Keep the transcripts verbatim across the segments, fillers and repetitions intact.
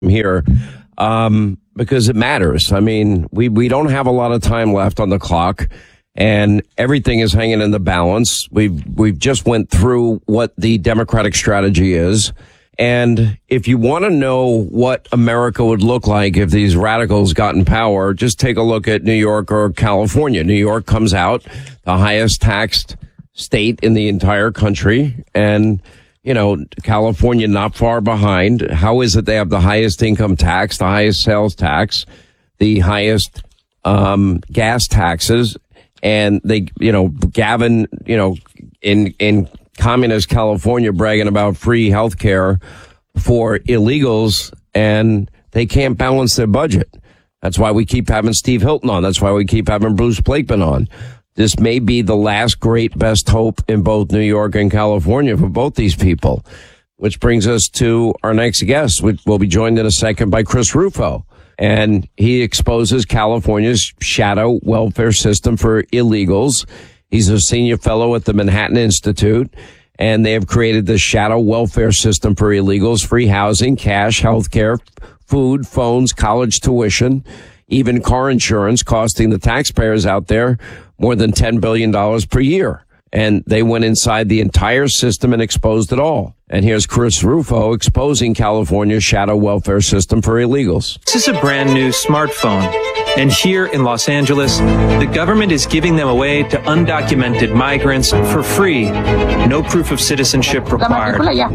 here um, because it matters. I mean, we, we don't have a lot of time left on the clock, and everything is hanging in the balance. We've we've just went through what the Democratic strategy is. And if you want to know what America would look like if these radicals got in power, just take a look at New York or California. New York comes out the highest taxed state in the entire country, and you know, California not far behind. How is it they have the highest income tax, the highest sales tax, the highest um gas taxes, and they, you know, Gavin, you know, in in communist California bragging about free health care for illegals, and they can't balance their budget. That's why we keep having Steve Hilton on. That's why we keep having Bruce Blakeman on. This may be the last great best hope in both New York and California for both these people, which brings us to our next guest. We'll be joined in a second by Chris Rufo, and he exposes California's shadow welfare system for illegals. He's a senior fellow at the Manhattan Institute, and they have created the shadow welfare system for illegals: free housing, cash, health care, food, phones, college tuition, even car insurance, costing the taxpayers out there more than ten billion dollars per year. And they went inside the entire system and exposed it all. And here's Chris Rufo exposing California's shadow welfare system for illegals. This is a brand new smartphone. And here in Los Angeles, the government is giving them away to undocumented migrants for free. No proof of citizenship required.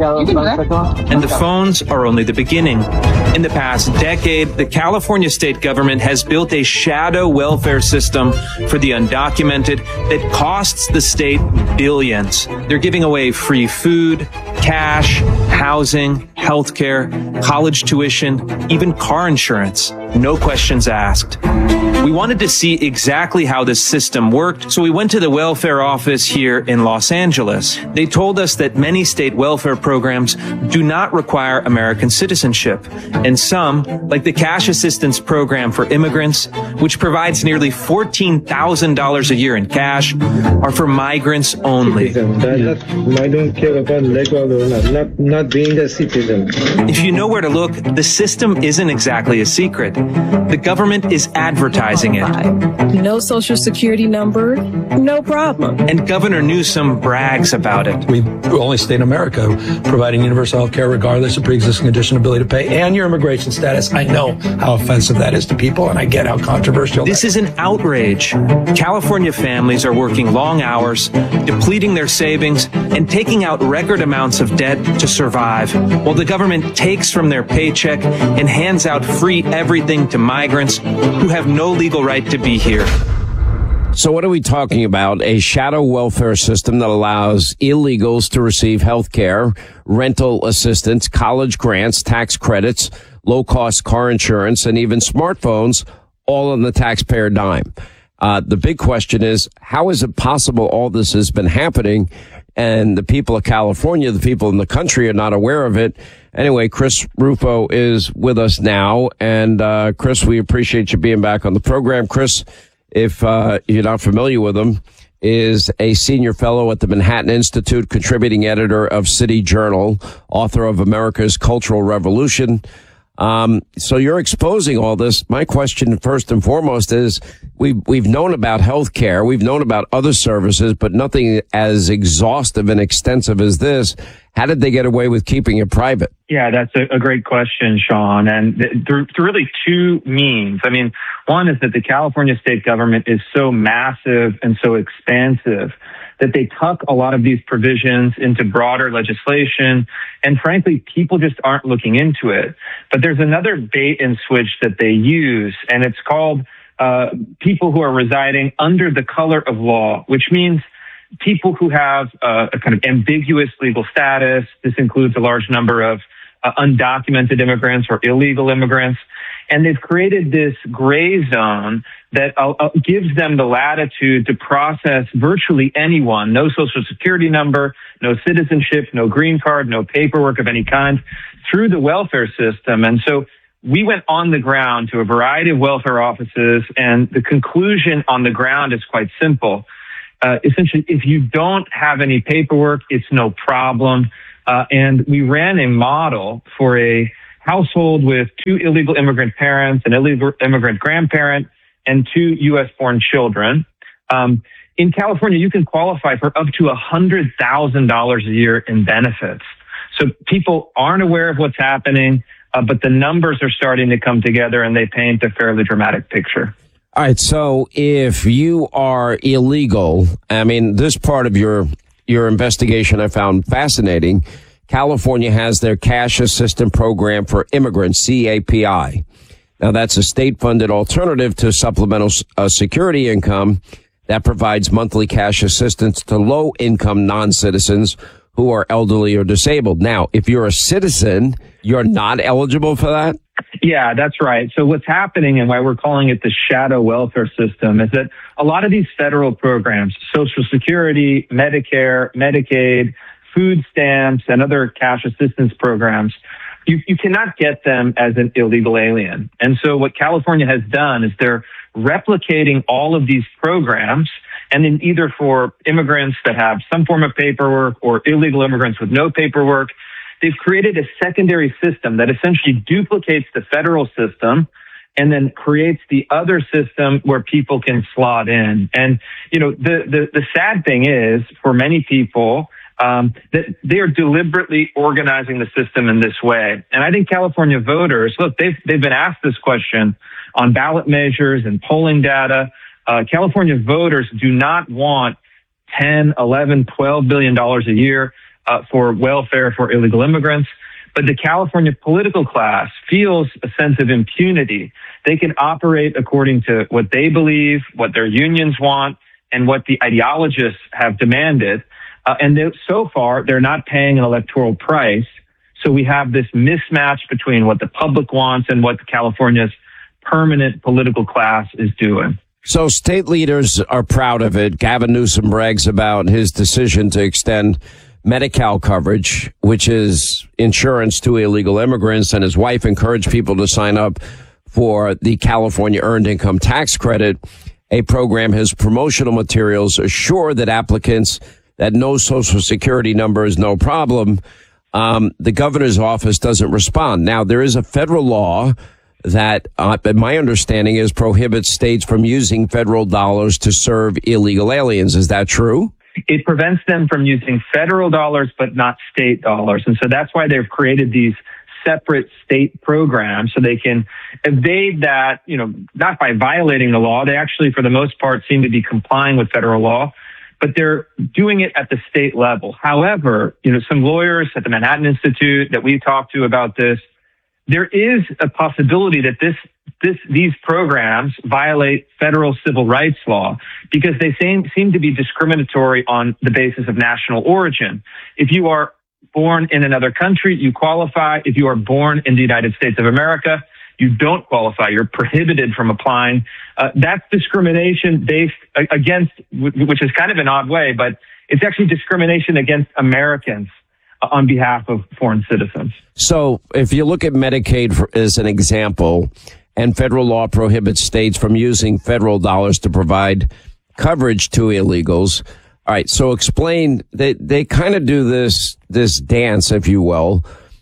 And the phones are only the beginning. In the past decade, the California state government has built a shadow welfare system for the undocumented that costs the state billions. They're giving away free food, cash, housing, healthcare, college tuition, even car insurance. No questions asked. We wanted to see exactly how this system worked, so we went to the welfare office here in Los Angeles. They told us that many state welfare programs do not require American citizenship, and some, like the Cash Assistance Program for Immigrants, which provides nearly fourteen thousand dollars a year in cash, are for migrants only. I don't care about legal or not, not, not being a citizen. If you know where to look, the system isn't exactly a secret. The government is advertising it. No social security number, no problem. And Governor Newsom brags about it. We only state in America providing universal health care regardless of pre-existing condition, ability to pay, and your immigration status. I know how offensive that is to people, and I get how controversial this is. This is an outrage. California families are working long hours, depleting their savings, and taking out record amounts of debt to survive, while the government takes from their paycheck and hands out free everything to migrants who have no legal right to be here. So what are we talking about? A shadow welfare system that allows illegals to receive health care, rental assistance, college grants, tax credits, low-cost car insurance, and even smartphones, all on the taxpayer dime. Uh, the big question is, how is it possible all this has been happening and the people of California, the people in the country, are not aware of it? Anyway, Chris Rufo is with us now. And uh Chris, we appreciate you being back on the program. Chris, if uh you're not familiar with him, is a senior fellow at the Manhattan Institute, contributing editor of City Journal, author of America's Cultural Revolution. Um, so you're exposing all this. My question first and foremost is, we've, we've known about healthcare. We've known about other services, but nothing as exhaustive and extensive as this. How did they get away with keeping it private? Yeah, that's a, a great question, Sean. And th- through, through really two means. I mean, one is that the California state government is so massive and so expansive that they tuck a lot of these provisions into broader legislation. And frankly, people just aren't looking into it. But there's another bait and switch that they use, and it's called uh, people who are residing under the color of law, which means people who have uh, a kind of ambiguous legal status. This includes a large number of uh, undocumented immigrants or illegal immigrants. And they've created this gray zone that uh, gives them the latitude to process virtually anyone, no social security number, no citizenship, no green card, no paperwork of any kind, through the welfare system. And so we went on the ground to a variety of welfare offices, and the conclusion on the ground is quite simple. Uh, essentially, if you don't have any paperwork, it's no problem. Uh, and we ran a model for a household with two illegal immigrant parents, an illegal immigrant grandparent, and two U S born children. Um, in California, you can qualify for up to one hundred thousand dollars a year in benefits. So people aren't aware of what's happening, uh, but the numbers are starting to come together and they paint a fairly dramatic picture. All right. So if you are illegal, I mean, this part of your your investigation I found fascinating. California has their cash assistance program for immigrants, C A P I. Now, that's a state-funded alternative to supplemental uh, security income that provides monthly cash assistance to low-income non-citizens who are elderly or disabled. Now, if you're a citizen, you're not eligible for that? Yeah, that's right. So what's happening and why we're calling it the shadow welfare system is that a lot of these federal programs, Social Security, Medicare, Medicaid, food stamps, and other cash assistance programs, you, you cannot get them as an illegal alien. And so what California has done is they're replicating all of these programs, and then either for immigrants that have some form of paperwork or illegal immigrants with no paperwork, they've created a secondary system that essentially duplicates the federal system and then creates the other system where people can slot in. And, you know, the, the, the sad thing is for many people, um, that they are deliberately organizing the system in this way. And I think California voters, look, they've, they've been asked this question on ballot measures and polling data. Uh, California voters do not want ten, eleven, twelve billion dollars a year uh, for welfare for illegal immigrants. But the California political class feels a sense of impunity. They can operate according to what they believe, what their unions want, and what the ideologists have demanded. Uh, and they, so far, they're not paying an electoral price. So we have this mismatch between what the public wants and what California's permanent political class is doing. So state leaders are proud of it. Gavin Newsom brags about his decision to extend Medi-Cal coverage, which is insurance to illegal immigrants, and his wife encouraged people to sign up for the California Earned Income Tax Credit, a program his promotional materials assure that applicants that no Social Security number is no problem. Um, the governor's office doesn't respond. Now, there is a federal law that, uh, my understanding is, prohibits states from using federal dollars to serve illegal aliens. Is that true? It prevents them from using federal dollars, but not state dollars. And so that's why they've created these separate state programs so they can evade that, you know, not by violating the law. They actually, for the most part, seem to be complying with federal law, but they're doing it at the state level. However, you know, some lawyers at the Manhattan Institute that we talked to about this, there is a possibility that this, this, these programs violate federal civil rights law because they seem, seem to be discriminatory on the basis of national origin. If you are born in another country, you qualify. If you are born in the United States of America, you don't qualify. You're prohibited from applying. Uh, that's discrimination based against, which is kind of an odd way, but it's actually discrimination against Americans on behalf of foreign citizens. So if you look at Medicaid for, as an example, and federal law prohibits states from using federal dollars to provide coverage to illegals. All right. So explain, they, they kind of do this, this dance, if you will,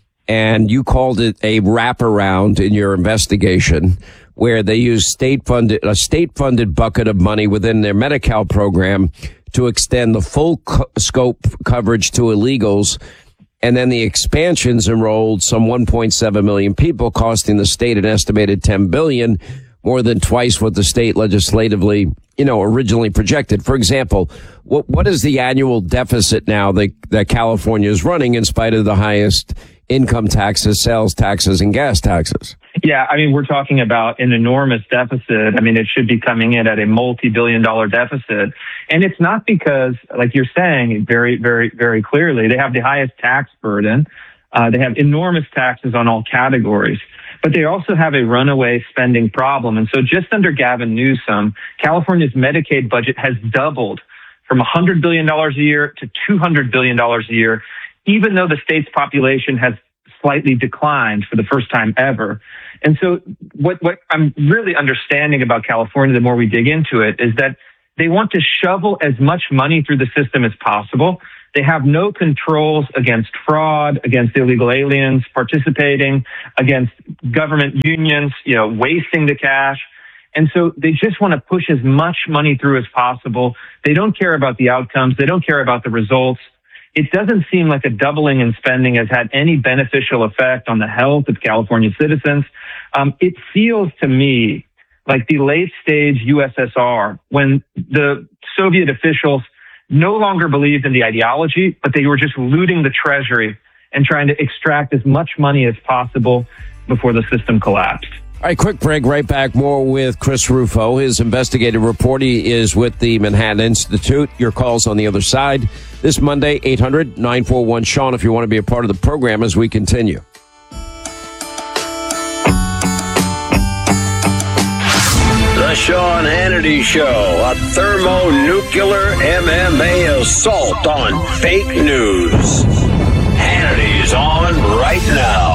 and you called it a wraparound in your investigation where they use state funded, a state funded bucket of money within their Medi-Cal program to extend the full co- scope coverage to illegals. And then the expansions enrolled some one point seven million people, costing the state an estimated ten billion dollars, more than twice what the state legislatively, you know, originally projected. For example, what what is the annual deficit now that, that California is running in spite of the highest income taxes, sales taxes, and gas taxes? Yeah, I mean, we're talking about an enormous deficit. I mean, it should be coming in at a multi-billion dollar deficit. And it's not because, like you're saying very, very, very clearly, they have the highest tax burden. Uh, they have enormous taxes on all categories. But they also have a runaway spending problem. And so just under Gavin Newsom, California's Medicaid budget has doubled from one hundred billion dollars a year to two hundred billion dollars a year, even though the state's population has slightly declined for the first time ever. And so what, what I'm really understanding about California, the more we dig into it, is that they want to shovel as much money through the system as possible. They have no controls against fraud, against illegal aliens participating, against government unions, you know, wasting the cash. And so they just want to push as much money through as possible. They don't care about the outcomes. They don't care about the results. It doesn't seem like a doubling in spending has had any beneficial effect on the health of California citizens. Um, it feels to me like the late stage U S S R, when the Soviet officials no longer believed in the ideology, but they were just looting the treasury and trying to extract as much money as possible before the system collapsed. All right, quick break. Right back. More with Chris Rufo. His investigative report. He is with the Manhattan Institute. Your calls on the other side. This Monday, eight hundred nine four one Sean, if you want to be a part of the program as we continue. The Sean Hannity Show, a thermonuclear M M A assault on fake news. Hannity's on right now.